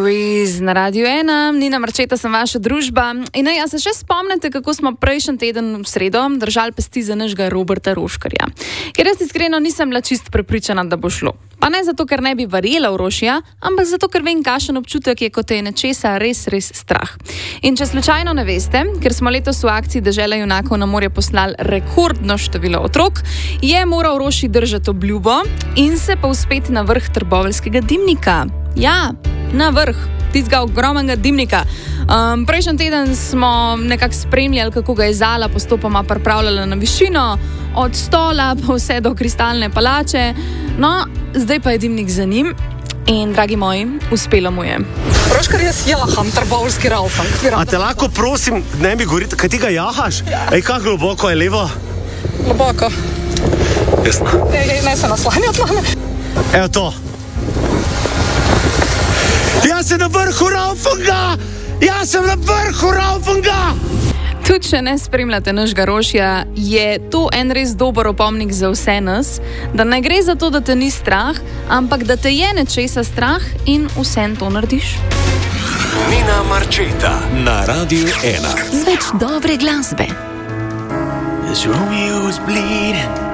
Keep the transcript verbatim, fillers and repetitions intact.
Memories na Radiu ena, Nina Marčeta sem vaša družba. In ne, ja se še spomnite, kako smo prejšnji teden v sredo držali pesti za našega Roberta Roškarja. Ker jaz iskreno nisem bila čist prepričana, da bo šlo. Pa ne zato, ker ne bi verjela v Rošija, ampak zato, ker vem, kakšen občutek je, ko te je nečesa res, res strah. In če slučajno ne veste, ker smo letos v akciji Dežela junakov na morje poslali rekordno število otrok, je moral Roši držati obljubo in se povzpeti na vrh trboveljskega dimnika. Ja, na vrh tistega ogromnega dimnika. Um, prejšnji teden smo nekako spremljali, kako ga je Zala postopoma pripravljala na višino, od stola pa vse do kristalne palače. No, zdaj pa je dimnik za njim in, dragi moji, uspelo mu je. Roškar, jaz jaham trboveljski raufang. A te lahko prosim, ne mi govoriti, kaj ti ga jahaš? Ja. Ej, kako globoko je levo? Globoko. Jasno. Ne, ne se naslanjati na me. Evo to. Jaz sem na vrhu raufanga! Jaz sem na vrhu raufanga! Tudi če ne spremljate našega Rošija, je to en res dober opomnik za vse nas, da ne gre za to, da te ni strah, ampak da te je nečesa strah in vsem to narediš. Nina Marčeta na Radiu ena. Z več dobre glasbe. This Romeo is bleeding.